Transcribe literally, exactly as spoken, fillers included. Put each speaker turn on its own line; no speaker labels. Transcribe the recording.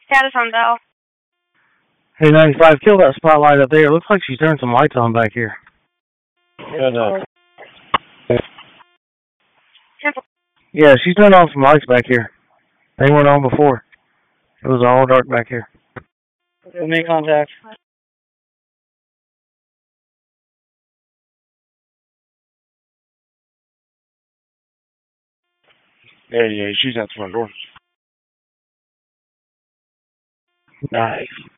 Status on Bell.
Hey, ninety-five, kill that spotlight up there. Looks like she's turned some lights on back here.
Yeah, no.
Yeah, she's turned on some lights back here. They weren't on before. It was all dark back here.
We'll make contact. Yeah, yeah, she's at the front door.
Nice.